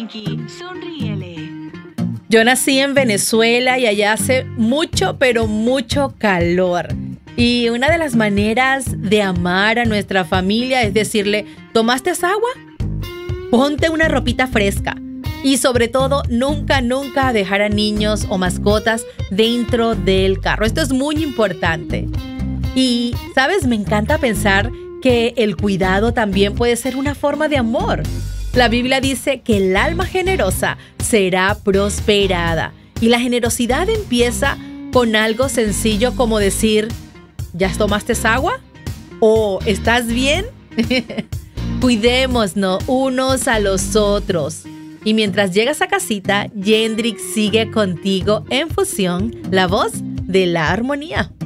Pinky, sonríele. Yo nací en Venezuela y allá hace mucho, pero mucho calor. Y una de las maneras de amar a nuestra familia es decirle, ¿tomaste agua? Ponte una ropita fresca. Y sobre todo, nunca dejar a niños o mascotas dentro del carro. Esto es muy importante. Y, ¿sabes? Me encanta pensar que el cuidado también puede ser una forma de amor. La Biblia dice que el alma generosa será prosperada. Y la generosidad empieza con algo sencillo como decir, ¿ya tomaste agua? ¿O estás bien? Cuidémonos unos a los otros. Y mientras llegas a casita, Yendrix sigue contigo en Fusión, la voz de la armonía.